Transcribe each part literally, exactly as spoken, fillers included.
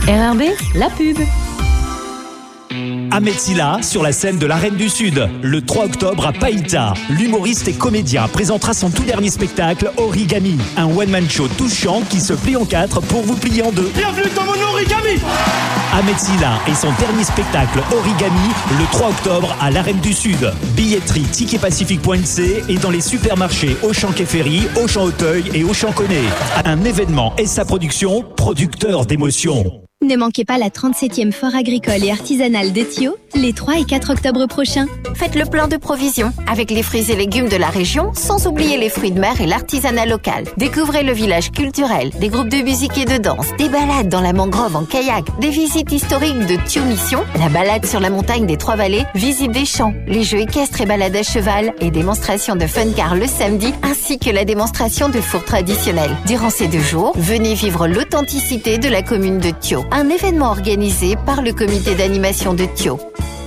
R R B, la pub. Ahmed Silla sur la scène de l'Arène du Sud, le trois octobre à Païta. L'humoriste et comédien présentera son tout dernier spectacle, Origami, un one-man show touchant qui se plie en quatre pour vous plier en deux. Bienvenue dans mon Origami. Ahmed Silla et son dernier spectacle, Origami, le trois octobre à l'Arène du Sud. Billetterie ticketpacifique point c et dans les supermarchés Auchan Quai Ferry, Auchan Auteuil et Auchan Connay. Un événement et sa production, producteur d'émotions. Ne manquez pas la trente-septième Foire agricole et artisanale d'Ethio les trois et quatre octobre prochains. Faites le plein de provisions avec les fruits et légumes de la région, sans oublier les fruits de mer et l'artisanat local. Découvrez le village culturel, des groupes de musique et de danse, des balades dans la mangrove en kayak, des visites historiques de Thio Mission, la balade sur la montagne des Trois-Vallées, visite des champs, les jeux équestres et balades à cheval et démonstration de fun car le samedi, ainsi que la démonstration de four traditionnel. Durant ces deux jours, venez vivre l'authenticité de la commune de Thio. Un événement organisé par le comité d'animation de Thio.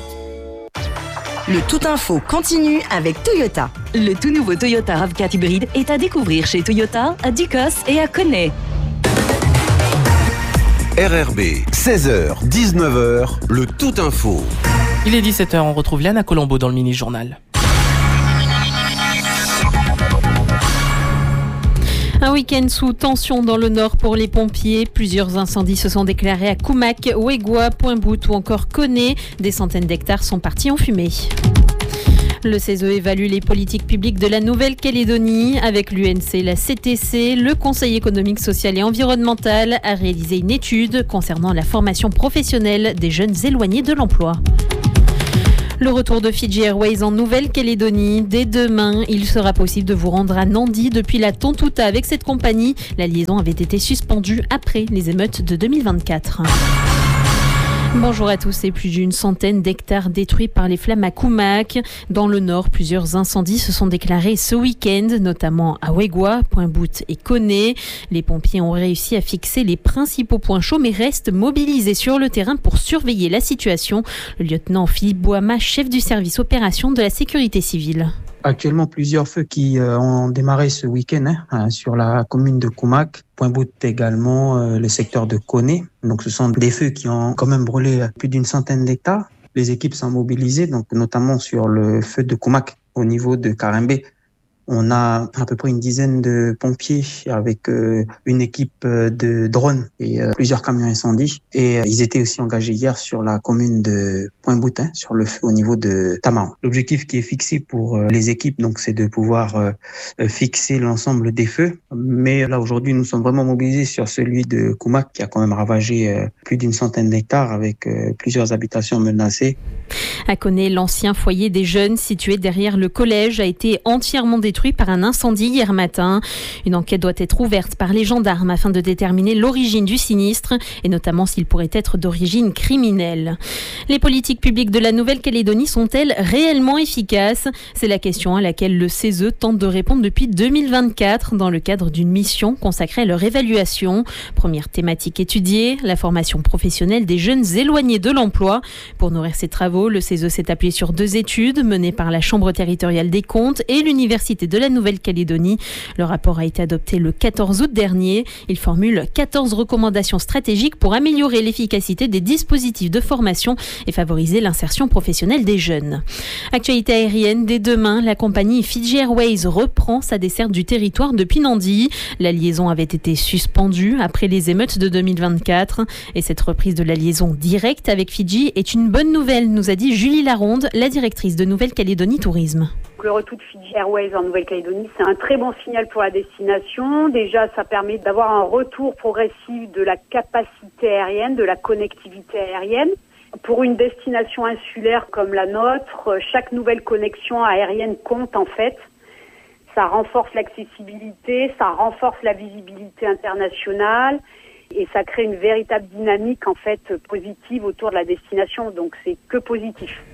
Le Tout Info continue avec Toyota. Le tout nouveau Toyota RAV quatre hybride est à découvrir chez Toyota, à Ducos et à Connay. R R B, seize heures, dix-neuf heures, le Tout Info. Il est dix-sept heures, on retrouve Liana Colombo dans le mini-journal. Un week-end sous tension dans le nord pour les pompiers. Plusieurs incendies se sont déclarés à Koumak, Ouégoua, Pointe-Bout ou encore Connay. Des centaines d'hectares sont partis en fumée. Le C E S E évalue les politiques publiques de la Nouvelle-Calédonie. Avec l'U N C, la C T C, le Conseil économique, social et environnemental a réalisé une étude concernant la formation professionnelle des jeunes éloignés de l'emploi. Le retour de Fiji Airways en Nouvelle-Calédonie. Dès demain, il sera possible de vous rendre à Nandi depuis la Tontouta avec cette compagnie. La liaison avait été suspendue après les émeutes de deux mille vingt-quatre. Bonjour à tous. Et plus d'une centaine d'hectares détruits par les flammes à Koumak. Dans le nord, plusieurs incendies se sont déclarés ce week-end, notamment à Ouégoua, Pointe-Bout et Connay. Les pompiers ont réussi à fixer les principaux points chauds, mais restent mobilisés sur le terrain pour surveiller la situation. Le lieutenant Philippe Boama, chef du service opération de la sécurité civile. Actuellement, plusieurs feux qui euh, ont démarré ce week-end hein, sur la commune de Koumak, Pointe-Bout également, euh, le secteur de Connay. Donc, ce sont des feux qui ont quand même brûlé plus d'une centaine d'hectares. Les équipes sont mobilisées, donc notamment sur le feu de Koumak au niveau de Karembé. On a à peu près une dizaine de pompiers avec euh, une équipe de drones et euh, plusieurs camions incendies. Et euh, ils étaient aussi engagés hier sur la commune de Pointe-Bout, hein, sur le feu au niveau de Tamaon. L'objectif qui est fixé pour euh, les équipes, donc, c'est de pouvoir euh, fixer l'ensemble des feux. Mais là, aujourd'hui, nous sommes vraiment mobilisés sur celui de Koumak qui a quand même ravagé euh, plus d'une centaine d'hectares avec euh, plusieurs habitations menacées. À Connay, l'ancien foyer des jeunes situé derrière le collège a été entièrement détruit par un incendie hier matin. Une enquête doit être ouverte par les gendarmes afin de déterminer l'origine du sinistre et notamment s'il pourrait être d'origine criminelle. Les politiques publiques de la Nouvelle-Calédonie sont-elles réellement efficaces ? C'est la question à laquelle le C E S E tente de répondre depuis deux mille vingt-quatre dans le cadre d'une mission consacrée à leur évaluation. Première thématique étudiée, la formation professionnelle des jeunes éloignés de l'emploi. Pour nourrir ses travaux, le C E S E s'est appuyé sur deux études menées par la Chambre territoriale des comptes et l'Université de la Nouvelle-Calédonie. Le rapport a été adopté le quatorze août dernier. Il formule quatorze recommandations stratégiques pour améliorer l'efficacité des dispositifs de formation et favoriser l'insertion professionnelle des jeunes. Actualité aérienne, dès demain, la compagnie Fiji Airways reprend sa desserte du territoire depuis Nandi. La liaison avait été suspendue après les émeutes de deux mille vingt-quatre et cette reprise de la liaison directe avec Fidji est une bonne nouvelle, nous a dit Julie Laronde, la directrice de Nouvelle-Calédonie Tourisme. Le retour de Fiji Airways en Nouvelle-Calédonie, c'est un très bon signal pour la destination. Déjà, ça permet d'avoir un retour progressif de la capacité aérienne, de la connectivité aérienne. Pour une destination insulaire comme la nôtre, chaque nouvelle connexion aérienne compte en fait. Ça renforce l'accessibilité, ça renforce la visibilité internationale et ça crée une véritable dynamique en fait positive autour de la destination. Donc c'est que positif.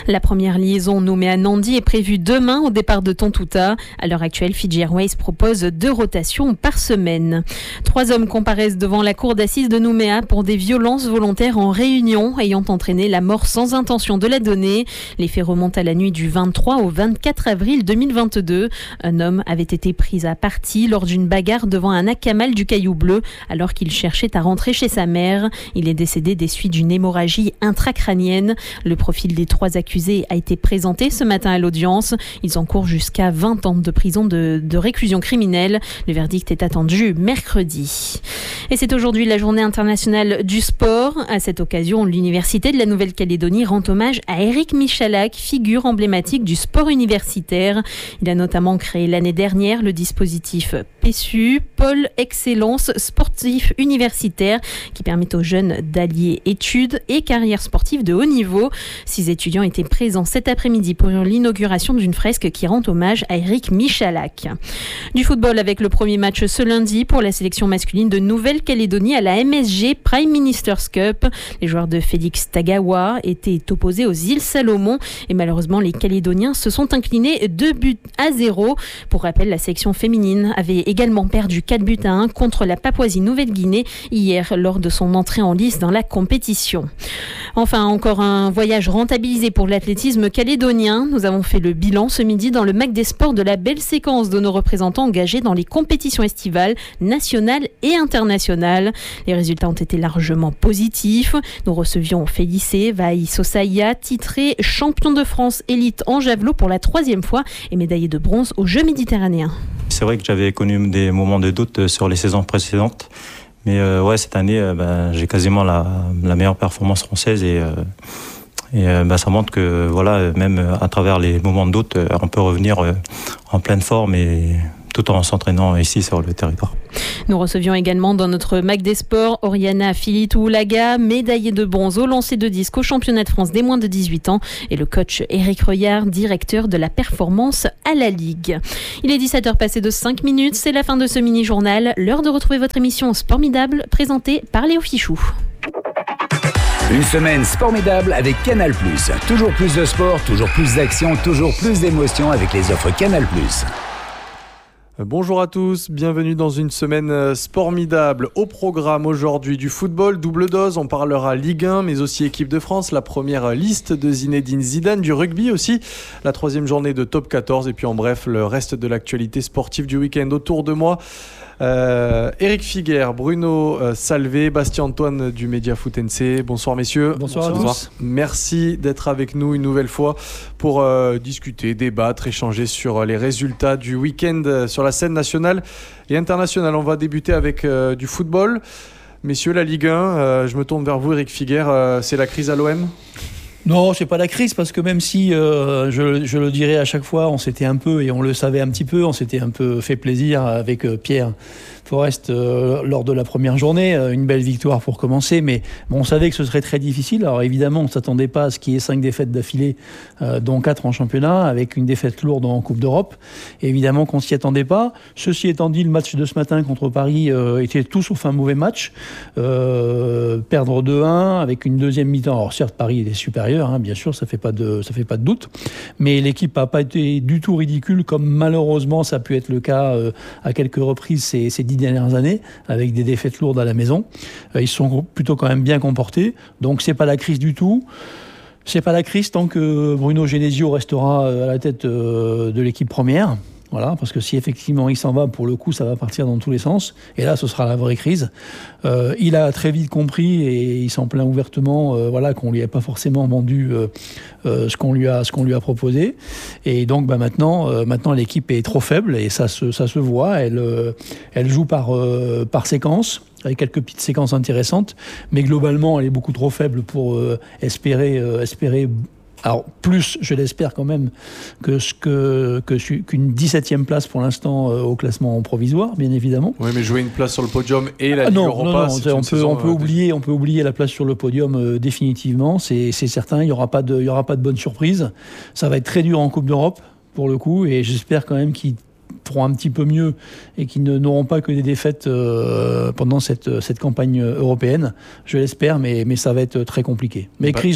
La première liaison Nouméa-Nandi est prévue demain au départ de Tontouta. À l'heure actuelle, Fiji Airways propose deux rotations par semaine. Trois hommes comparaissent devant la cour d'assises de Nouméa pour des violences volontaires en réunion ayant entraîné la mort sans intention de la donner. Les faits remontent à la nuit du vingt-trois au vingt-quatre avril deux mille vingt-deux. Un homme avait été pris à partie lors d'une bagarre devant un akamal du Caillou Bleu alors qu'il cherchait à rentrer chez sa mère. Il est décédé des suites d'une hémorragie intracrânienne. Le profil des trois accusés a été présenté ce matin à l'audience. Ils encourent jusqu'à vingt ans de prison de, de réclusion criminelle. Le verdict est attendu mercredi. Et c'est aujourd'hui la journée internationale du sport. À cette occasion, l'Université de la Nouvelle-Calédonie rend hommage à Éric Michalak, figure emblématique du sport universitaire. Il a notamment créé l'année dernière le dispositif P S U, Pôle Excellence Sportif Universitaire, qui permet aux jeunes d'allier études et carrière sportive de haut niveau. Six étudiants étaient présents cet après-midi pour l'inauguration d'une fresque qui rend hommage à Éric Michalak. Du football avec le premier match ce lundi pour la sélection masculine de Nouvelle-Calédonie à la M S G Prime Minister's Cup. Les joueurs de Félix Tagawa étaient opposés aux îles Salomon et malheureusement les Calédoniens se sont inclinés deux buts à zéro. Pour rappel, la sélection féminine avait également perdu quatre buts à un contre la Papouasie-Nouvelle-Guinée hier lors de son entrée en lice dans la compétition. Enfin, encore un voyage rentabilisé pour l'athlétisme calédonien. Nous avons fait le bilan ce midi dans le Mac des Sports de la belle séquence de nos représentants engagés dans les compétitions estivales, nationales et internationales. Les résultats ont été largement positifs. Nous recevions Félicé Vaï Sosaïa, titré champion de France élite en javelot pour la troisième fois et médaillé de bronze aux Jeux méditerranéens. C'est vrai que j'avais connu des moments de doute sur les saisons précédentes. Mais euh, ouais, cette année, euh, bah, j'ai quasiment la, la meilleure performance française et, euh, et euh, bah, ça montre que voilà, même à travers les moments de doute, on peut revenir euh, en pleine forme et tout en s'entraînant ici sur le territoire. Nous recevions également dans notre Mac des Sports Oriana Filitou-Laga, médaillée de bronze au lancer de disque au championnat de France des moins de dix-huit ans et le coach Éric Reuillard, directeur de la performance à la Ligue. Il est dix-sept heures passées de cinq minutes, c'est la fin de ce mini-journal. L'heure de retrouver votre émission Sportmidable présentée par Léo Fichou. Une semaine Sportmidable avec Canal plus. Toujours plus de sport, toujours plus d'action, toujours plus d'émotions avec les offres Canal plus. Bonjour à tous, bienvenue dans une semaine Sportmidable. Au programme aujourd'hui du football, double dose, on parlera Ligue un mais aussi équipe de France, la première liste de Zinedine Zidane, du rugby aussi, la troisième journée de top quatorze et puis en bref le reste de l'actualité sportive du week-end. Autour de moi, Euh, Éric Figuer, Bruno euh, Salvé, Bastien Antoine du Média Foot N C. Bonsoir messieurs. Bonsoir, Bonsoir à tous. Merci d'être avec nous une nouvelle fois pour euh, discuter, débattre, échanger sur les résultats du week-end sur la scène nationale et internationale. On va débuter avec euh, du football. Messieurs, la Ligue un, euh, je me tourne vers vous Éric Figuer, euh, c'est la crise à l'O M ? Non, c'est pas la crise parce que même si, euh, je, je le dirais à chaque fois, on s'était un peu, et on le savait un petit peu, on s'était un peu fait plaisir avec euh, Pierre Forest euh, lors de la première journée, euh, une belle victoire pour commencer, mais bon, on savait que ce serait très difficile. Alors évidemment, on ne s'attendait pas à ce qu'il y ait cinq défaites d'affilée, euh, dont quatre en championnat, avec une défaite lourde en Coupe d'Europe. Et évidemment qu'on ne s'y attendait pas. Ceci étant dit, le match de ce matin contre Paris euh, était tout sauf un mauvais match. Euh, perdre deux un avec une deuxième mi-temps. Alors certes, Paris est supérieur, hein, bien sûr, ça ne fait pas de, ça fait pas de doute. Mais l'équipe n'a pas été du tout ridicule, comme malheureusement ça a pu être le cas euh, à quelques reprises ces, ces dix dernières années, avec des défaites lourdes à la maison. Euh, ils sont plutôt quand même bien comportés. Donc c'est pas la crise du tout. C'est pas la crise tant que Bruno Genesio restera à la tête euh, de l'équipe première. Voilà, parce que si effectivement il s'en va, pour le coup, ça va partir dans tous les sens. Et là, ce sera la vraie crise. Euh, il a très vite compris et il s'en plaint ouvertement, euh, voilà, qu'on lui ait pas forcément vendu euh, euh, ce qu'on lui a, ce qu'on lui a proposé. Et donc, bah maintenant, euh, maintenant l'équipe est trop faible et ça se, ça se voit. Elle, euh, elle joue par, euh, par séquence, avec quelques petites séquences intéressantes, mais globalement, elle est beaucoup trop faible pour euh, espérer, euh, espérer. Alors, plus, je l'espère quand même, que ce que, que, qu'une dix-septième place pour l'instant euh, au classement provisoire, bien évidemment. Oui, mais jouer une place sur le podium et la ah, Ligue non, Europa, non, non, c'est on une peut, saison, on peut euh, oublier, on peut oublier la place sur le podium euh, définitivement. C'est, c'est certain, il n'y aura pas de, il y aura pas de bonne surprise. Ça va être très dur en Coupe d'Europe pour le coup, et j'espère quand même qu'ils feront un petit peu mieux et qu'ils ne, n'auront pas que des défaites euh, pendant cette, cette campagne européenne. Je l'espère, mais, mais ça va être très compliqué. Mais bah. crise, non.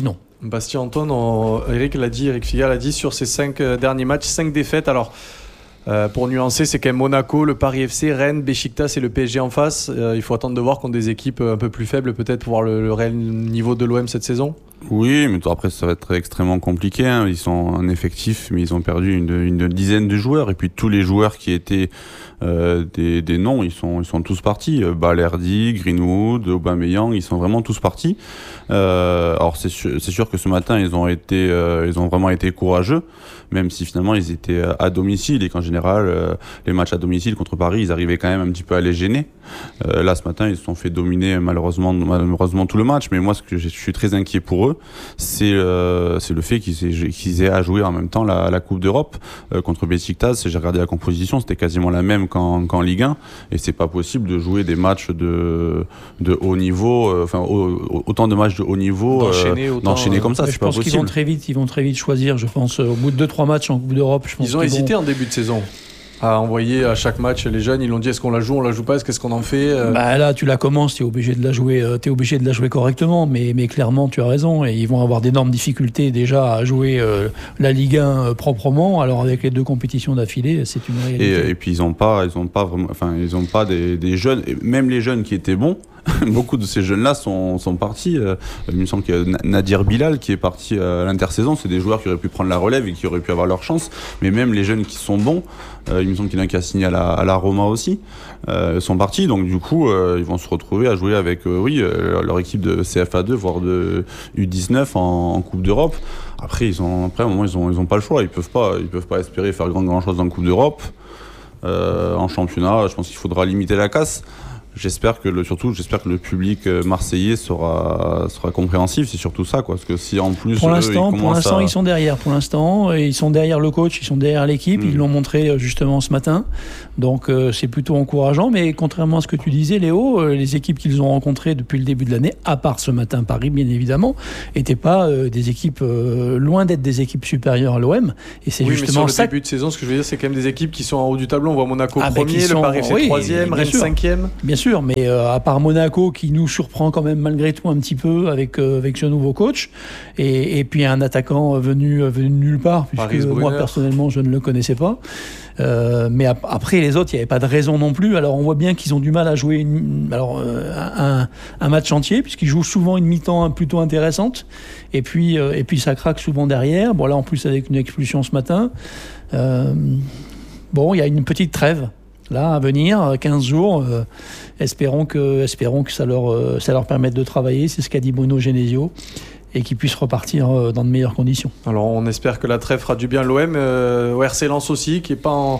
Bastien Antoine, on, Eric l'a dit, Eric Figal l'a dit, sur ces cinq euh, derniers matchs, cinq défaites. Alors, euh, pour nuancer, c'est quand même Monaco, le Paris F C, Rennes, Beşiktaş et le P S G en face. Euh, il faut attendre de voir contre des équipes un peu plus faibles, peut-être, pour voir le, le réel niveau de l'O M cette saison. Oui, mais après ça va être extrêmement compliqué, hein. Ils sont en effectif, mais ils ont perdu une, une dizaine de joueurs, et puis tous les joueurs qui étaient euh, des, des noms, ils sont, ils sont tous partis. Balerdi, Greenwood, Aubameyang, ils sont vraiment tous partis. Euh, alors c'est sûr, c'est sûr que ce matin ils ont été, euh, ils ont vraiment été courageux, même si finalement ils étaient à domicile et qu'en général euh, les matchs à domicile contre Paris, ils arrivaient quand même un petit peu à les gêner. Euh, là ce matin ils se sont fait dominer malheureusement, malheureusement tout le match, mais moi ce que je suis très inquiet pour eux, c'est, euh, c'est le fait qu'ils aient, qu'ils aient à jouer en même temps la, la Coupe d'Europe euh, contre Beşiktaş. J'ai regardé la composition, c'était quasiment la même qu'en, qu'en Ligue un, et c'est pas possible de jouer des matchs de, de haut niveau, euh, enfin au, autant de matchs de haut niveau, d'enchaîner, euh, autant, d'enchaîner comme ça, c'est pas possible. Je pense qu'ils vont très vite, ils vont très vite choisir, je pense, au bout de deux trois matchs en Coupe d'Europe. Je pense ils ont hésité vont... en début de saison à envoyer à chaque match les jeunes. Ils l'ont dit, est-ce qu'on la joue, on la joue pas, est-ce qu'est-ce qu'on en fait euh... bah là tu la commences, t'es obligé de la jouer, t'es obligé de la jouer correctement, mais, mais clairement tu as raison, et ils vont avoir d'énormes difficultés déjà à jouer euh, la Ligue un euh, proprement. Alors avec les deux compétitions d'affilée, c'est une réalité. Et, et puis ils ont pas, ils ont pas vraiment, enfin ils ont pas des, des jeunes, et même les jeunes qui étaient bons. Beaucoup de ces jeunes-là sont, sont partis. Euh, il me semble qu'il y a Nadir Bilal qui est parti à l'intersaison. C'est des joueurs qui auraient pu prendre la relève et qui auraient pu avoir leur chance. Mais même les jeunes qui sont bons, euh, il me semble qu'il y en a qui a signé à la, à la Roma aussi, euh, sont partis. Donc du coup, euh, ils vont se retrouver à jouer avec, euh, oui, euh, leur équipe de C F A deux, voire de U dix-neuf en, en Coupe d'Europe. Après, ils ont, après, à un moment, ils ont, ils ont pas le choix. Ils peuvent pas, ils peuvent pas espérer faire grand, grand chose en Coupe d'Europe. Euh, en championnat, je pense qu'il faudra limiter la casse. J'espère que le, surtout, j'espère que le public marseillais sera, sera compréhensif. C'est surtout ça, quoi. Parce que si en plus, pour l'instant, eux, ils, pour l'instant, à... ils sont derrière. Pour l'instant, ils sont derrière le coach, ils sont derrière l'équipe. Mmh. Ils l'ont montré justement ce matin. Donc, euh, c'est plutôt encourageant. Mais contrairement à ce que tu disais, Léo, euh, les équipes qu'ils ont rencontrées depuis le début de l'année, à part ce matin Paris, bien évidemment, n'étaient pas euh, des équipes euh, loin d'être des équipes supérieures à l'O M. Et c'est oui, justement mais sur ça. le début de saison, ce que je veux dire, c'est quand même des équipes qui sont en haut du tableau. On voit Monaco ah, premier, sont... le Paris F C oui, troisième, Rennes cinquième. Bien sûr, mais euh, à part Monaco qui nous surprend quand même malgré tout un petit peu avec, euh, avec ce nouveau coach, et, et puis un attaquant venu, venu de nulle part, puisque moi personnellement je ne le connaissais pas. Euh, mais ap- après les autres, il n'y avait pas de raison non plus. Alors on voit bien qu'ils ont du mal à jouer une, alors, euh, un, un match entier, puisqu'ils jouent souvent une mi-temps plutôt intéressante, et puis, euh, et puis ça craque souvent derrière. Bon là en plus avec une expulsion ce matin, euh, bon il y a une petite trêve là à venir, quinze jours, euh, espérons que, espérons que ça leur, euh, ça leur permette de travailler, c'est ce qu'a dit Bruno Genesio, et qu'ils puissent repartir euh, dans de meilleures conditions. Alors on espère que la trêve fera du bien à l'O M, euh, au R C Lens aussi, qui est pas en...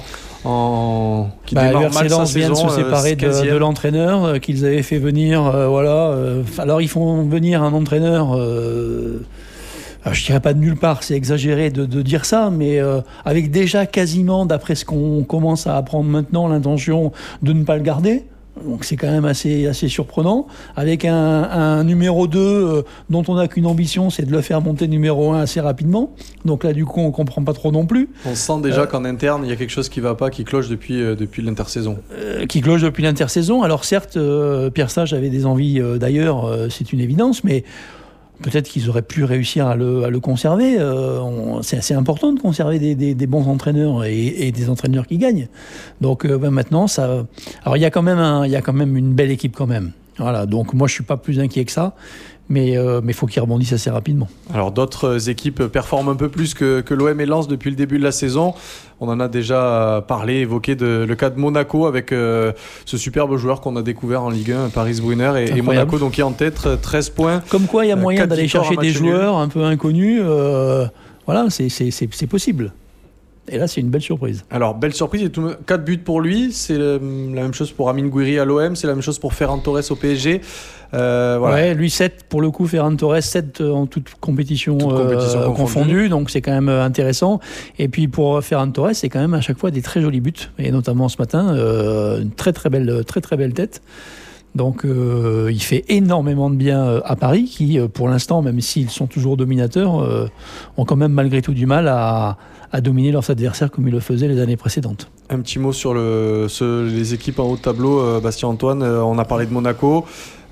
en... qui bah, démarre le R C mal Lens sa vient saison, de se séparer euh, de, de l'entraîneur euh, qu'ils avaient fait venir, euh, voilà. Euh, alors ils font venir un entraîneur... Euh, Alors, je dirais pas de nulle part, c'est exagéré de, de dire ça, mais euh, avec déjà quasiment, d'après ce qu'on commence à apprendre maintenant, l'intention de ne pas le garder. Donc c'est quand même assez, assez surprenant. Avec un, un numéro deux euh, dont on n'a qu'une ambition, c'est de le faire monter numéro un assez rapidement. Donc là, du coup, on comprend pas trop non plus. On sent déjà euh, qu'en interne, il y a quelque chose qui va pas, qui cloche depuis, euh, depuis l'intersaison. Euh, qui cloche depuis l'intersaison. Alors certes, euh, Pierre Sage avait des envies euh, d'ailleurs, euh, c'est une évidence, mais... peut-être qu'ils auraient pu réussir à le, à le conserver. Euh, on, c'est assez important de conserver des, des, des bons entraîneurs et, et des entraîneurs qui gagnent. Donc euh, ben maintenant, ça. Alors il y a quand même un, il y a quand même une belle équipe quand même. Voilà. Donc moi je suis pas plus inquiet que ça. Mais euh, mais faut qu'ils rebondissent assez rapidement. Alors d'autres équipes performent un peu plus que, que l'O M et Lens depuis le début de la saison. On en a déjà parlé, évoqué de, le cas de Monaco avec euh, ce superbe joueur qu'on a découvert en Ligue un, Paris Brunner, et, et Monaco donc qui est en tête, treize points. Comme quoi il y a moyen d'aller chercher des joueurs un peu inconnus. Euh, voilà, c'est, c'est, c'est, c'est possible. Et là, c'est une belle surprise. Alors, belle surprise, il y a quatre buts pour lui. C'est le, la même chose pour Amine Gouiri à l'O M, c'est la même chose pour Ferran Torres au P S G. Euh, voilà. Ouais, lui sept pour le coup, Ferran Torres sept en toute compétition, toute compétition euh, confondue. confondue, donc c'est quand même intéressant. Et puis pour Ferran Torres, c'est quand même à chaque fois des très jolis buts, et notamment ce matin, euh, une très très belle, très très belle tête. Donc euh, il fait énormément de bien à Paris, qui pour l'instant, même s'ils sont toujours dominateurs, euh, ont quand même malgré tout du mal à, à dominer leurs adversaires comme ils le faisaient les années précédentes. Un petit mot sur le, ce, les équipes en haut de tableau, euh, Bastien Antoine, euh, on a parlé de Monaco.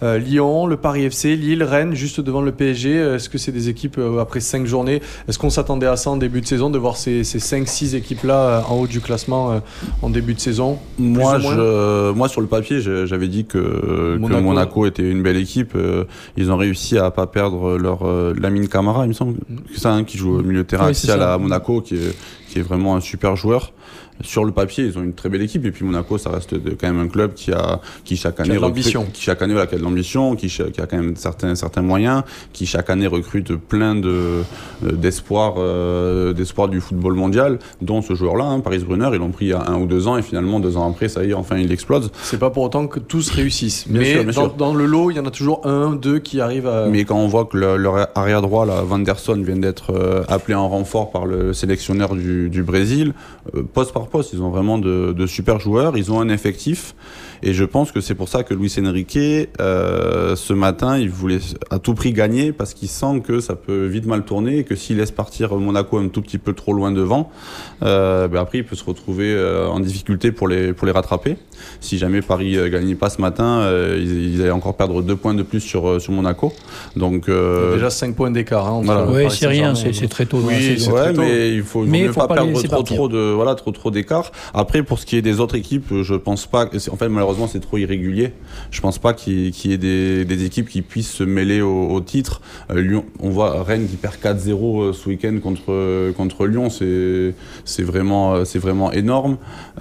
euh, Lyon, le Paris F C, Lille, Rennes, juste devant le P S G. Est-ce que c'est des équipes, euh, après cinq journées, est-ce qu'on s'attendait à ça en début de saison, de voir ces, ces cinq six équipes-là euh, en haut du classement euh, en début de saison? Moi, je, moi, sur le papier, j'avais dit que Monaco, que Monaco était une belle équipe. Ils ont réussi à pas perdre leur euh, Lamine Camara, il me semble, c'est ça, hein, qui joue au milieu de terrain oui, axial à Monaco, qui est, qui est vraiment un super joueur. Sur le papier, ils ont une très belle équipe, et puis Monaco, ça reste de, quand même un club qui a, qui chaque année, qui, recrute, qui chaque année, voilà, qui a de l'ambition, qui, qui a quand même certains, certains moyens, qui chaque année recrute plein de, d'espoirs, euh, d'espoirs du football mondial, dont ce joueur-là, hein, Paris Brunner, ils l'ont pris il y a un ou deux ans, et finalement, deux ans après, ça y est, enfin, il explose. C'est pas pour autant que tous réussissent, bien mais sûr, bien dans, sûr. dans le lot, il y en a toujours un, deux qui arrivent à... Mais quand on voit que le, leur arrière droit, là, Vanderson, vient d'être euh, appelé en renfort par le sélectionneur du, du Brésil, euh, poste par poste, ils ont vraiment de De, de super joueurs, ils ont un effectif, et je pense que c'est pour ça que Luis Enrique euh, ce matin il voulait à tout prix gagner, parce qu'il sent que ça peut vite mal tourner, et que s'il laisse partir Monaco un tout petit peu trop loin devant, euh, ben après il peut se retrouver euh, en difficulté pour les, pour les rattraper. Si jamais Paris ne euh, gagnait pas ce matin, euh, ils, ils allaient encore perdre deux points de plus sur, sur Monaco, donc euh, déjà cinq points d'écart, hein, voilà. Oui, c'est rien, c'est, c'est très tôt. Oui, c'est ouais, tôt. Mais il faut, il mais faut faut pas, pas perdre trop, trop, de, voilà, trop, trop d'écart. Après, pour ce qui est des autres équipes, je pense pas. En fait, malheureusement, c'est trop irrégulier. Je pense pas qu'il y, qu'il y ait des, des équipes qui puissent se mêler au, au titre. Euh, Lyon, on voit Rennes qui perd quatre zéro ce week-end contre contre Lyon. C'est c'est vraiment c'est vraiment énorme.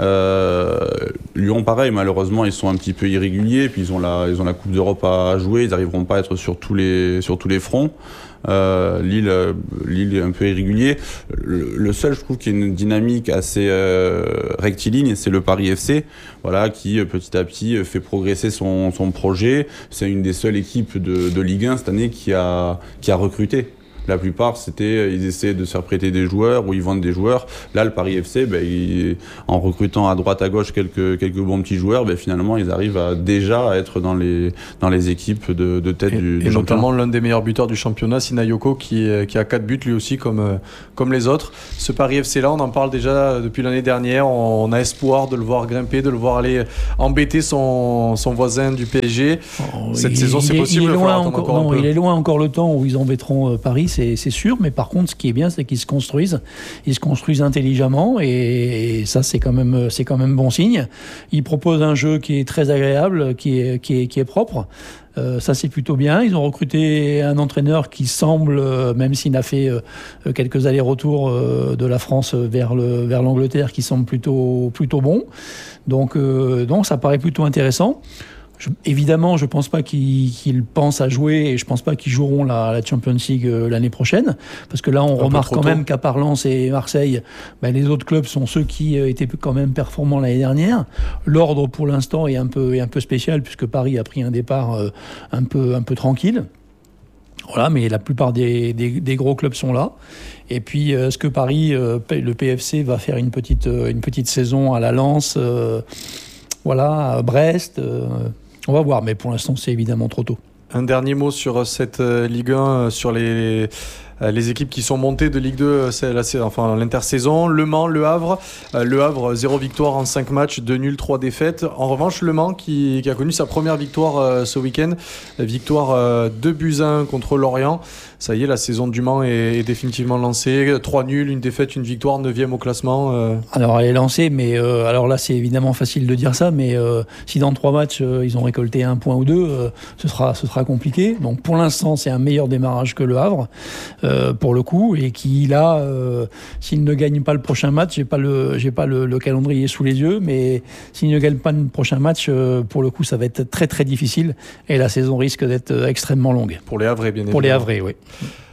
Euh, Lyon, pareil. Malheureusement, ils sont un petit peu irréguliers. Puis ils ont la ils ont la Coupe d'Europe à jouer. Ils n'arriveront pas à être sur tous les sur tous les fronts. Euh, Lille, euh, Lille est un peu irrégulier. Le, le seul, je trouve, qui a une dynamique assez euh, rectiligne, c'est le Paris F C, voilà, qui euh, petit à petit euh, fait progresser son, son projet. C'est une des seules équipes de, de Ligue un cette année qui a, qui a recruté. La plupart, c'était, ils essaient de se faire prêter des joueurs ou ils vendent des joueurs. Là, le Paris F C, ben, il, en recrutant à droite à gauche quelques, quelques bons petits joueurs, ben, finalement, ils arrivent à, déjà à être dans les, dans les équipes de, de tête et, du, du et championnat. Notamment l'un des meilleurs buteurs du championnat, Sinayoko, qui, qui a quatre buts lui aussi, comme, comme les autres. Ce Paris F C-là, on en parle déjà depuis l'année dernière. On a espoir de le voir grimper, de le voir aller embêter son, son voisin du P S G. Oh, Cette il, saison, c'est il possible. Il est, loin encore, encore non, il est loin encore le temps où ils embêteront euh, Paris. C'est, c'est sûr, mais par contre, ce qui est bien, c'est qu'ils se construisent. Ils se construisent intelligemment, et, et ça, c'est quand même, c'est quand même bon signe. Ils proposent un jeu qui est très agréable, qui est, qui est, qui est propre. Euh, ça, c'est plutôt bien. Ils ont recruté un entraîneur qui semble, euh, même s'il a fait euh, quelques allers-retours euh, de la France vers, le, vers l'Angleterre, qui semble plutôt, plutôt bon. Donc, euh, donc, ça paraît plutôt intéressant. Je, évidemment, je ne pense pas qu'ils, qu'ils pensent à jouer, et je ne pense pas qu'ils joueront la, la Champions League euh, l'année prochaine, parce que là, on un remarque quand tôt. même qu'à part Lens et Marseille, ben, les autres clubs sont ceux qui euh, étaient quand même performants l'année dernière. L'ordre, pour l'instant, est un peu, est un peu spécial, puisque Paris a pris un départ euh, un peu, un peu tranquille. Voilà, mais la plupart des, des, des gros clubs sont là. Et puis, euh, est-ce que Paris, euh, le P F C, va faire une petite, euh, une petite saison à la Lens, euh, voilà, à Brest euh, on va voir, mais pour l'instant, c'est évidemment trop tôt. Un dernier mot sur cette euh, Ligue un, sur les, euh, les équipes qui sont montées de Ligue deux, c'est la, c'est, enfin l'intersaison. Le Mans, Le Havre. Euh, le Havre, zéro victoire en cinq matchs, deux nuls, trois défaites. En revanche, Le Mans, qui, qui a connu sa première victoire euh, ce week-end, victoire euh, deux buts à un contre Lorient. Ça y est, la saison du Mans est, est définitivement lancée. Trois nuls, une défaite, une victoire, neuvième au classement. Euh. Alors, elle est lancée, mais euh, alors là, c'est évidemment facile de dire ça, mais euh, si dans trois matchs, euh, ils ont récolté un point ou deux, euh, ce sera, ce sera compliqué. Donc, pour l'instant, c'est un meilleur démarrage que Le Havre, euh, pour le coup, et qui, là, euh, s'il ne gagne pas le prochain match, j'ai pas le, j'ai pas le, le calendrier sous les yeux, mais s'il ne gagne pas le prochain match, euh, pour le coup, ça va être très, très difficile, et la saison risque d'être extrêmement longue. Pour les Havrais, bien évidemment. Pour les Havrais, oui.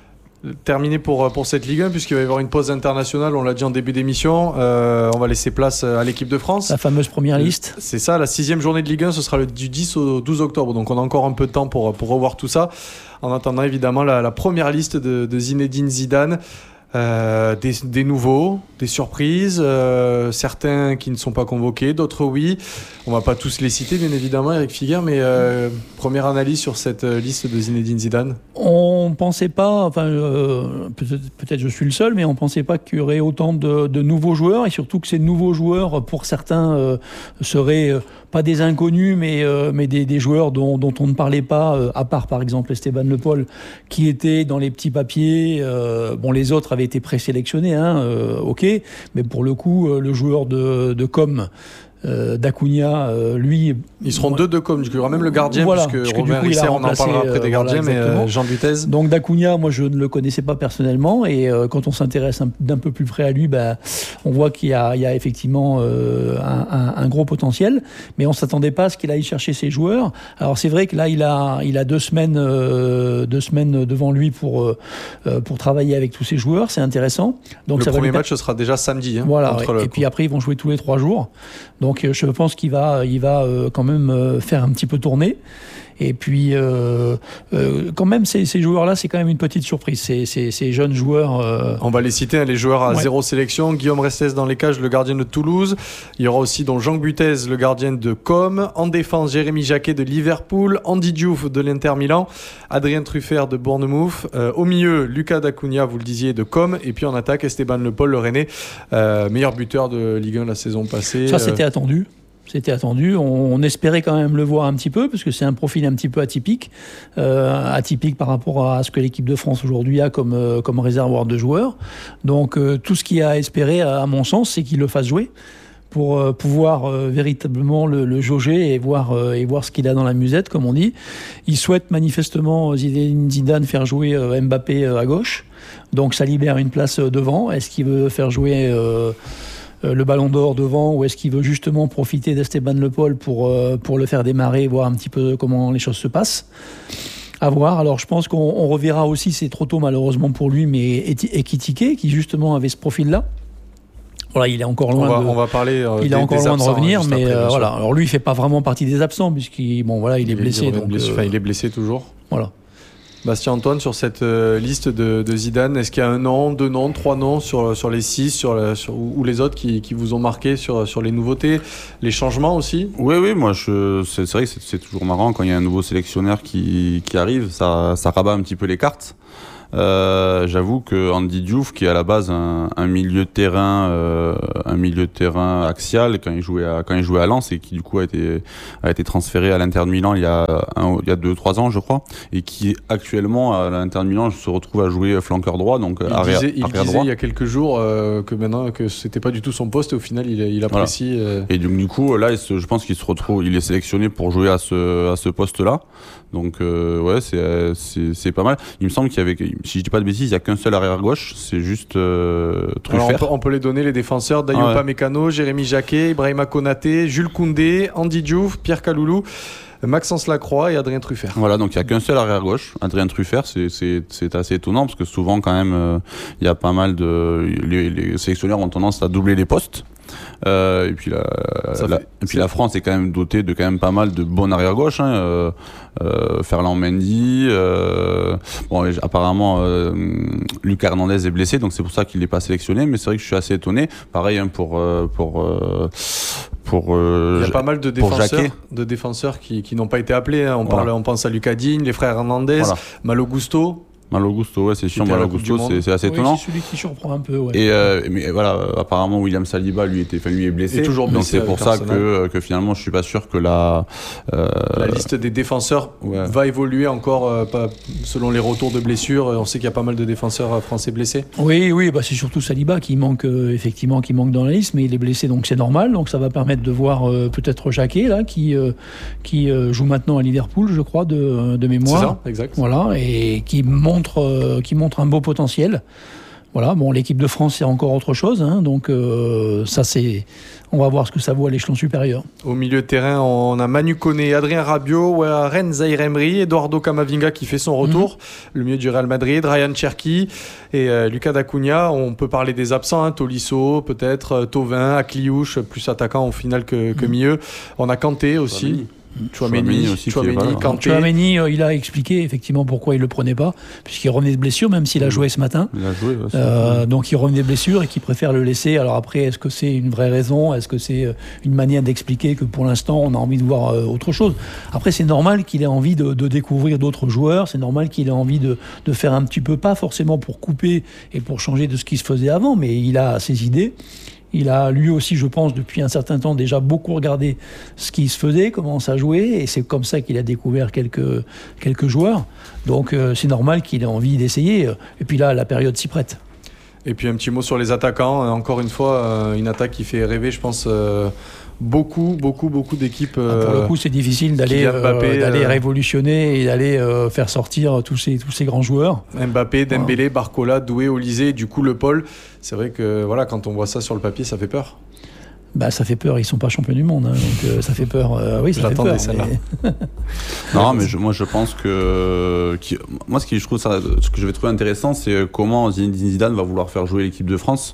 Terminé pour, pour cette Ligue un, puisqu'il va y avoir une pause internationale, on l'a dit en début d'émission. Euh, on va laisser place à l'équipe de France. La fameuse première liste. C'est ça, la sixième journée de Ligue un, ce sera le, du dix au douze octobre. Donc on a encore un peu de temps pour, pour revoir tout ça. En attendant, évidemment, la, la première liste de, de Zinedine Zidane. Euh, des, des nouveaux, des surprises, euh, certains qui ne sont pas convoqués, d'autres oui. On va pas tous les citer, bien évidemment, Eric Figuer, mais euh, première analyse sur cette liste de Zinedine Zidane. On pensait pas, enfin euh, peut-être, peut-être je suis le seul, mais on pensait pas qu'il y aurait autant de, de nouveaux joueurs, et surtout que ces nouveaux joueurs, pour certains, euh, seraient euh, pas des inconnus, mais, euh, mais des, des joueurs dont, dont on ne parlait pas, euh, à part par exemple Esteban Le Paul, qui était dans les petits papiers. Euh, bon, les autres avaient été présélectionnés, hein, euh, ok, mais pour le coup, euh, le joueur de, de com, Euh, d'Acuna, euh, lui... Ils seront deux de com, il y aura même le gardien, voilà, puisque, puisque Robin Risser, on en parlera après des gardiens, voilà, mais euh, Jean Butez. Donc d'Acuna, moi je ne le connaissais pas personnellement, et euh, quand on s'intéresse un, d'un peu plus près à lui, bah, on voit qu'il y a, il y a effectivement euh, un, un, un gros potentiel, mais on ne s'attendait pas à ce qu'il aille chercher ses joueurs. Alors c'est vrai que là, il a, il a deux, semaines, euh, deux semaines devant lui pour, euh, pour travailler avec tous ses joueurs, c'est intéressant. Donc, le ça premier va match, ce sera déjà samedi. Hein, voilà, contre ouais. le... Et puis après, ils vont jouer tous les trois jours. Donc je pense qu'il va, il va euh, quand même euh, faire un petit peu tourner. Et puis, euh, euh, quand même, ces, ces joueurs-là, c'est quand même une petite surprise. Ces, ces, ces jeunes joueurs. Euh... On va les citer, hein, les joueurs à ouais. zéro sélection. Guillaume Restes dans les cages, le gardien de Toulouse. Il y aura aussi donc Jean Butez, le gardien de Com. En défense, Jérémy Jacquet de Liverpool. Andy Diouf de l'Inter Milan. Adrien Truffert de Bournemouth. Euh, au milieu, Lucas D'Acunha, vous le disiez, de Com. Et puis en attaque, Esteban Le Paul, le Rennais, euh, meilleur buteur de Ligue un la saison passée. Ça, c'était euh... attendu. C'était attendu, on, on espérait quand même le voir un petit peu, parce que c'est un profil un petit peu atypique, euh, atypique par rapport à ce que l'équipe de France aujourd'hui a comme, euh, comme réservoir de joueurs. Donc euh, tout ce qu'il y a à espérer, à, à mon sens, c'est qu'il le fasse jouer, pour euh, pouvoir euh, véritablement le, le jauger et voir, euh, et voir ce qu'il a dans la musette, comme on dit. Il souhaite manifestement, Zinedine Zidane, faire jouer euh, Mbappé euh, à gauche, donc ça libère une place euh, devant. Est-ce qu'il veut faire jouer... Euh, le ballon d'or devant, ou est-ce qu'il veut justement profiter d'Esteban Le Paul pour, euh, pour le faire démarrer, voir un petit peu comment les choses se passent? À voir. Alors je pense qu'on on reverra aussi, c'est trop tôt malheureusement pour lui, mais Ekitike, qui justement avait ce profil-là. Voilà, il est encore loin. On va, de, on va parler. Euh, il des, est encore loin de revenir, mais après, euh, voilà. Alors lui, il fait pas vraiment partie des absents, puisqu'il bon voilà, il est il blessé. Est, donc, blessé euh, enfin, il est blessé toujours. Voilà. Bastien Antoine, sur cette euh, liste de, de Zidane, est-ce qu'il y a un nom, deux noms, trois noms sur, sur les six, sur, la, sur ou les autres qui, qui vous ont marqué sur, sur les nouveautés, les changements aussi? Oui, oui, moi je, c'est, c'est vrai que c'est, c'est toujours marrant quand il y a un nouveau sélectionneur qui, qui arrive, ça, ça rabat un petit peu les cartes. Euh, j'avoue que Andy Diouf, qui est à la base un, un milieu de terrain, euh, un milieu de terrain axial quand il jouait à quand il jouait à Lens et qui du coup a été a été transféré à l'Inter de Milan il y a un, il y a deux trois ans je crois, et qui actuellement à l'Inter de Milan se retrouve à jouer flanqueur droit, donc il arrière, disait, il arrière disait droit. Il y a quelques jours euh, que maintenant que c'était pas du tout son poste, et au final il, il apprécie. Voilà. Euh... Et donc du coup là, je pense qu'il se retrouve, il est sélectionné pour jouer à ce à ce poste-là. Donc euh, ouais, c'est, c'est c'est pas mal. Il me semble qu'il y avait, si je dis pas de bêtises, il y a qu'un seul arrière gauche, c'est juste euh, Truffert. Alors on peut, on peut les donner, les défenseurs: Dayopa ah ouais. Mécano, Jérémy Jacquet, Ibrahima Konaté, Jules Koundé, Andy Diouf, Pierre Kaloulou, Maxence Lacroix et Adrien Truffert. Voilà, donc il n'y a qu'un seul arrière gauche, Adrien Truffert. C'est, c'est, c'est assez étonnant parce que souvent quand même euh, il y a pas mal de les, les sélectionneurs ont tendance à doubler les postes. Euh, et puis la, la, et puis la France est quand même dotée de quand même pas mal de bons arrière gauche, hein. euh, euh, Ferland Mendy, euh, bon apparemment euh, Lucas Hernandez est blessé, donc c'est pour ça qu'il n'est pas sélectionné, mais c'est vrai que je suis assez étonné. Pareil hein, pour euh, pour euh, pour euh, il y a pas mal de défenseurs de défenseurs qui, qui n'ont pas été appelés, hein. On voilà. parle on pense à Lucas Digne, les frères Hernandez, voilà. Malo Gusto. Malo Gusto, ouais, c'est chiant. Malo Gusto, c'est, c'est assez oui, étonnant. C'est celui qui surprend un peu, ouais. Et euh, mais voilà, apparemment William Saliba, lui, était, enfin, lui est blessé. Il est toujours blessé. Donc c'est pour ça que, que finalement, je suis pas sûr que la euh, la liste des défenseurs ouais. va évoluer encore, euh, pas, selon les retours de blessures. On sait qu'il y a pas mal de défenseurs français blessés. Oui, oui, bah c'est surtout Saliba qui manque euh, effectivement, qui manque dans la liste, mais il est blessé, donc c'est normal. Donc ça va permettre de voir euh, peut-être Jacquet là, qui euh, qui euh, joue maintenant à Liverpool, je crois, de, de mémoire. C'est ça, exact. Voilà, et qui montre euh, qui montre un beau potentiel. Voilà, bon, l'équipe de France, c'est encore autre chose, hein, donc euh, ça, c'est... On va voir ce que ça vaut à l'échelon supérieur. Au milieu de terrain, on a Manu Koné, Adrien Rabiot, Warren Zaïre-Emery, Eduardo Camavinga qui fait son retour, mmh. le milieu du Real Madrid, Ryan Cherki et euh, Lucas D'Acunha. On peut parler des absents, hein, Tolisso, peut-être, Thauvin, Akliouche, plus attaquant au final que, que mmh. milieu. On a Kanté aussi. Chouameni aussi. Chouameni, Kanté. Chouameni, euh, il a expliqué effectivement pourquoi il le prenait pas, puisqu'il revenait de blessure, même s'il a joué ce matin. Il a joué. Ouais, euh, donc il revenait de blessure et qu'il préfère le laisser. Alors après, est-ce que c'est une vraie raison ? Est-ce que c'est une manière d'expliquer que pour l'instant on a envie de voir euh, autre chose ? Après, c'est normal qu'il ait envie de, de découvrir d'autres joueurs. C'est normal qu'il ait envie de, de faire un petit peu, pas forcément pour couper et pour changer de ce qui se faisait avant, mais il a ses idées. Il a lui aussi, je pense, depuis un certain temps déjà beaucoup regardé ce qui se faisait, comment ça jouait, et c'est comme ça qu'il a découvert quelques, quelques joueurs. Donc euh, c'est normal qu'il ait envie d'essayer. Et puis là, la période s'y prête. Et puis un petit mot sur les attaquants. Encore une fois, euh, une attaque qui fait rêver, je pense, euh, beaucoup, beaucoup, beaucoup d'équipes. Euh, ah, pour le coup, c'est difficile d'aller, Mbappé, euh, d'aller euh, révolutionner et d'aller euh, faire sortir tous ces, tous ces grands joueurs. Mbappé, Dembélé, voilà. Barcola, Doué, Olysée, du coup le Paul. C'est vrai que voilà, quand on voit ça sur le papier, ça fait peur. Bah, ça fait peur, ils sont pas champions du monde, hein, donc euh, ça fait peur. Euh, oui, ça J'attendais fait peur. Mais... non, mais je, moi je pense que qui, moi ce qui je trouve ça, ce que je vais trouver intéressant, c'est comment Zinedine Zidane va vouloir faire jouer l'équipe de France.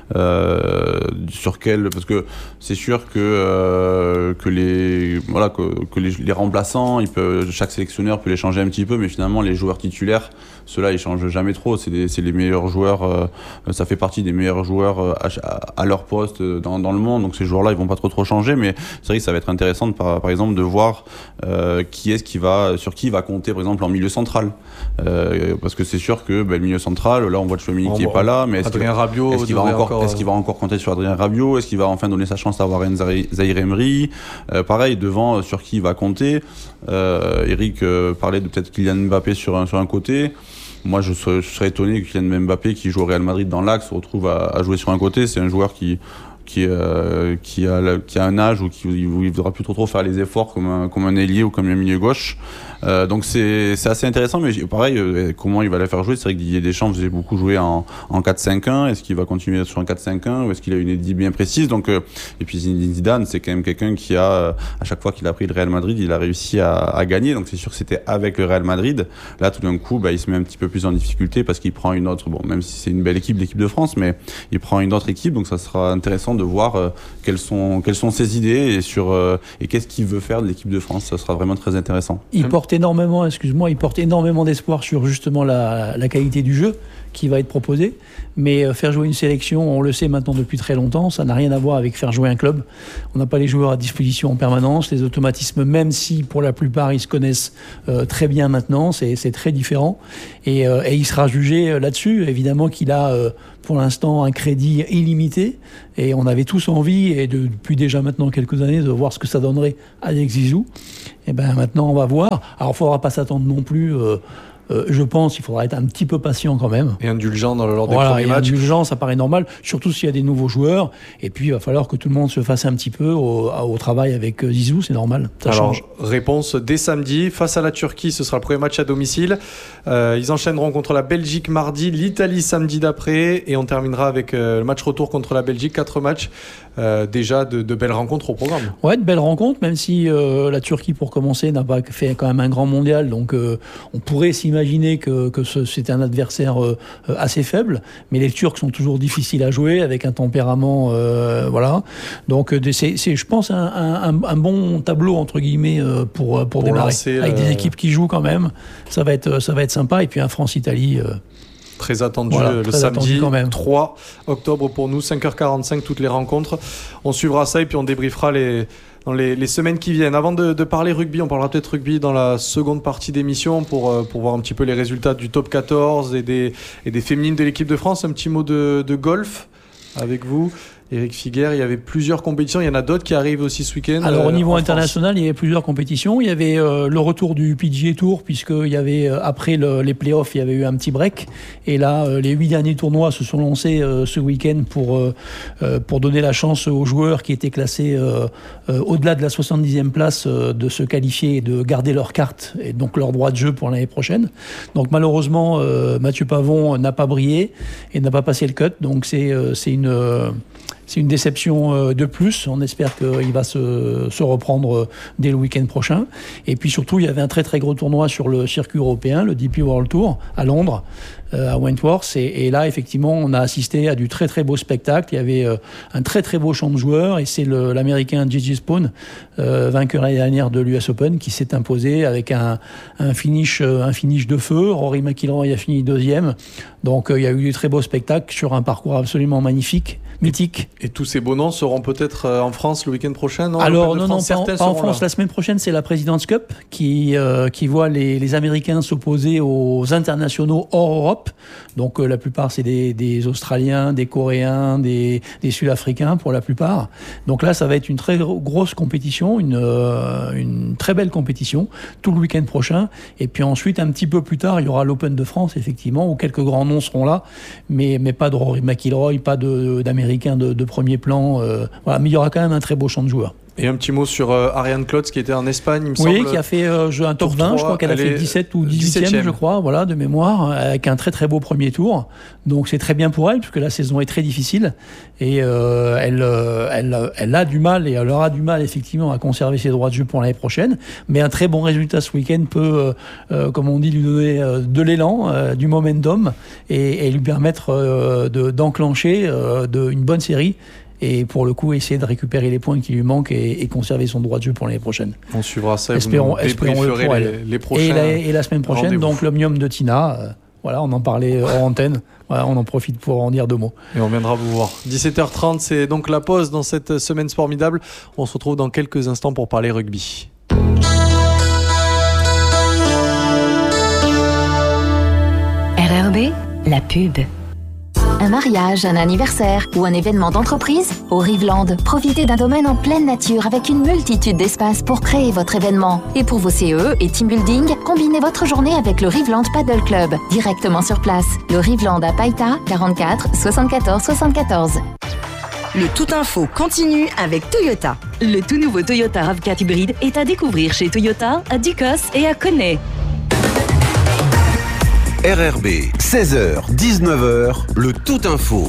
Euh, sur quel, parce que c'est sûr que euh, que les voilà que, que les, les remplaçants, il peut, chaque sélectionneur peut les changer un petit peu, mais finalement les joueurs titulaires, ceux-là ils changent jamais trop. C'est, des, c'est les meilleurs joueurs. Euh, ça fait partie des meilleurs joueurs euh, à, à leur poste dans, dans le monde. Donc ces joueurs-là, ils vont pas trop trop changer, mais c'est vrai que ça va être intéressant, de, par, par exemple, de voir euh, qui est-ce qui va, sur qui il va compter, par exemple, en milieu central, euh, parce que c'est sûr que ben, le milieu central, là, on voit Chouameni oh, qui bon, est pas là, mais est-ce qu'il, Rabiot, est-ce qu'il va encore, encore, est-ce qu'il va encore compter sur Adrien Rabiot, est-ce qu'il va enfin donner sa chance à Warren Zahir Emery, euh, pareil devant, euh, sur qui il va compter. Euh, Eric euh, parlait de peut-être Kylian Mbappé sur un sur un côté. Moi, je serais, je serais étonné que Kylian Mbappé, qui joue au Real Madrid dans l'axe, se retrouve à, à jouer sur un côté. C'est un joueur qui Qui, euh, qui, a, qui a un âge où, qui, où il ne voudra plus trop, trop faire les efforts comme un, comme un ailier ou comme un milieu gauche. Euh, donc c'est, c'est assez intéressant, mais pareil, euh, comment il va la faire jouer ? C'est vrai que Didier Deschamps faisait beaucoup jouer en, en quatre cinq un. Est-ce qu'il va continuer sur un quatre cinq un ou est-ce qu'il a une idée bien précise ? Donc, euh, et puis Zinedine Zidane, c'est quand même quelqu'un qui a, à chaque fois qu'il a pris le Real Madrid, il a réussi à, à gagner. Donc c'est sûr que c'était avec le Real Madrid. Là, tout d'un coup, bah, il se met un petit peu plus en difficulté parce qu'il prend une autre, bon, même si c'est une belle équipe, l'équipe de France, mais il prend une autre équipe. Donc ça sera intéressant de voir euh, quelles sont, quelles sont ses idées et, sur, euh, et qu'est-ce qu'il veut faire de l'équipe de France. Ça sera vraiment très intéressant. Il porte énormément, excuse-moi, il porte énormément d'espoir sur justement la, la qualité du jeu qui va être proposé. Mais euh, faire jouer une sélection, on le sait maintenant depuis très longtemps, ça n'a rien à voir avec faire jouer un club. On n'a pas les joueurs à disposition en permanence. Les automatismes, même si pour la plupart ils se connaissent euh, très bien maintenant, c'est, c'est très différent. Et, euh, et il sera jugé là-dessus. Évidemment qu'il a euh, pour l'instant un crédit illimité. Et on avait tous envie, et de, depuis déjà maintenant quelques années, de voir ce que ça donnerait avec Zizou. Et ben maintenant on va voir. Alors il ne faudra pas s'attendre non plus... Euh, Euh, je pense qu'il faudra être un petit peu patient quand même. Et indulgent dans le, lors des voilà, premiers et matchs. Indulgent, ça paraît normal, surtout s'il y a des nouveaux joueurs. Et puis, il va falloir que tout le monde se fasse un petit peu au, au travail avec Zizou, c'est normal. Ça Alors, change. Réponse dès samedi. Face à la Turquie, ce sera le premier match à domicile. Euh, ils enchaîneront contre la Belgique mardi, l'Italie samedi d'après. Et on terminera avec euh, le match retour contre la Belgique. Quatre matchs. Euh, déjà de, de belles rencontres au programme. Ouais, de belles rencontres, même si euh, la Turquie, pour commencer, n'a pas fait quand même un grand mondial. Donc, euh, on pourrait s'imaginer que, que ce, c'était un adversaire euh, assez faible. Mais les Turcs sont toujours difficiles à jouer, avec un tempérament, euh, voilà. Donc, c'est, c'est, je pense, un, un, un bon tableau, entre guillemets, euh, pour, pour, pour démarrer. Lancer, avec euh... des équipes qui jouent quand même. Ça va être, ça va être sympa. Et puis, un France-Italie... Euh, Très attendu voilà, le très samedi attendu trois octobre pour nous, cinq heures quarante-cinq toutes les rencontres. On suivra ça et puis on débriefera les, dans les, les semaines qui viennent. Avant de, de parler rugby, on parlera peut-être rugby dans la seconde partie d'émission pour, pour voir un petit peu les résultats du top quatorze et des, et des féminines de l'équipe de France. Un petit mot de, de golf avec vous. Éric Figuer, il y avait plusieurs compétitions, il y en a d'autres qui arrivent aussi ce week-end. Alors euh, au niveau en international, France. Il y avait plusieurs compétitions. Il y avait euh, le retour du P G A Tour, puisqu'il y avait, euh, après le, les playoffs, il y avait eu un petit break. Et là, euh, les huit derniers tournois se sont lancés euh, ce week-end pour, euh, euh, pour donner la chance aux joueurs qui étaient classés euh, euh, au-delà de la soixante-dixième place euh, de se qualifier et de garder leur carte et donc leur droit de jeu pour l'année prochaine. Donc malheureusement, euh, Mathieu Pavon n'a pas brillé et n'a pas passé le cut. Donc c'est, euh, c'est une... Euh, c'est une déception de plus. On espère qu'il va se, se reprendre dès le week-end prochain. Et puis surtout, il y avait un très très gros tournoi sur le circuit européen, le D P World Tour, à Londres, à Wentworth. Et, et là, effectivement, on a assisté à du très très beau spectacle. Il y avait euh, un très très beau champ de joueurs et c'est le, l'Américain Gigi Spohn, euh, vainqueur l'année dernière de l'U S Open, qui s'est imposé avec un, un, finish, euh, un finish de feu. Rory McIlroy a fini deuxième. Donc euh, il y a eu du très beau spectacle sur un parcours absolument magnifique. Mythique. Et tous ces beaux noms seront peut-être en France le week-end prochain, non? Alors non, non, pas en, pas en France. Là. La semaine prochaine, c'est la President's Cup qui, euh, qui voit les, les Américains s'opposer aux internationaux hors Europe. Donc euh, la plupart, c'est des, des Australiens, des Coréens, des, des Sud-Africains pour la plupart. Donc là, ça va être une très grosse compétition, une, euh, une très belle compétition, tout le week-end prochain. Et puis ensuite, un petit peu plus tard, il y aura l'Open de France, effectivement, où quelques grands noms seront là, mais, mais pas de Rory McIlroy, pas de, d'Américains De, de premier plan, euh, voilà, mais il y aura quand même un très beau champ de joueurs. Et un petit mot sur euh, Ariane Klotz qui était en Espagne, il me oui, semble. Oui, qui a fait euh, un top vingt, je crois qu'elle a fait dix-sept ou dix-huitième, je crois, voilà, de mémoire, avec un très très beau premier tour. Donc c'est très bien pour elle, puisque la saison est très difficile. Et euh, elle, euh, elle, elle a du mal, et elle aura du mal effectivement à conserver ses droits de jeu pour l'année prochaine. Mais un très bon résultat ce week-end peut, euh, euh, comme on dit, lui donner euh, de l'élan, euh, du momentum, et, et lui permettre euh, de, d'enclencher euh, de, une bonne série. Et pour le coup, essayer de récupérer les points qui lui manquent et, et conserver son droit de jeu pour l'année prochaine. On suivra ça. Espérons, espérons le pour elle. Les, les prochains et, la, et la semaine prochaine, rendez-vous. Donc l'Omnium de Tina. Euh, voilà, on en parlait hors antenne. Voilà, on en profite pour en dire deux mots. Et on viendra vous voir. dix-sept heures trente, c'est donc la pause dans cette semaine formidable. On se retrouve dans quelques instants pour parler rugby. R R B, la pub. Un mariage, un anniversaire ou un événement d'entreprise? Au Riveland, profitez d'un domaine en pleine nature avec une multitude d'espaces pour créer votre événement. Et pour vos C E et team building, combinez votre journée avec le Riveland Paddle Club, directement sur place. Le Riveland à Païta, quarante-quatre soixante-quatorze soixante-quatorze. Le Tout Info continue avec Toyota. Le tout nouveau Toyota RAV quatre hybride est à découvrir chez Toyota, à Ducos et à Connay. R R B, seize heures, dix-neuf heures, le Tout Info.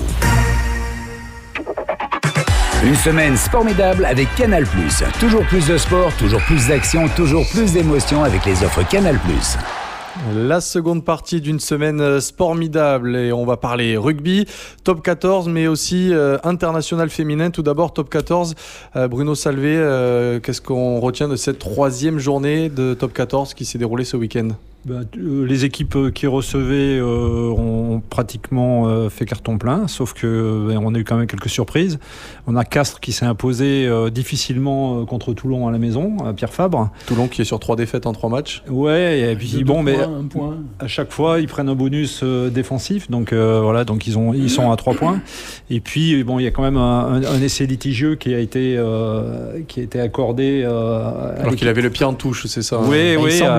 Une semaine formidable avec Canal plus. Toujours plus de sport, toujours plus d'action, toujours plus d'émotions avec les offres Canal plus. La seconde partie d'une semaine formidable et on va parler rugby, top quatorze mais aussi euh, international féminin. Tout d'abord top quatorze, euh, Bruno Salvé, euh, qu'est-ce qu'on retient de cette troisième journée de top quatorze qui s'est déroulée ce week-end? Ben, euh, les équipes qui recevaient euh, ont pratiquement euh, fait carton plein, sauf que ben, on a eu quand même quelques surprises. On a Castres qui s'est imposé euh, difficilement euh, contre Toulon à la maison, à Pierre Fabre. Toulon qui est sur trois défaites en trois matchs. Ouais, et puis deux, bon, deux mais points, un point. À chaque fois ils prennent un bonus euh, défensif, donc euh, voilà, donc ils ont ils sont à trois points. Et puis bon, il y a quand même un, un, un essai litigieux qui a été euh, qui a été accordé. Euh, Alors qu'il avait le pied en touche, c'est ça. Oui, hein. oui.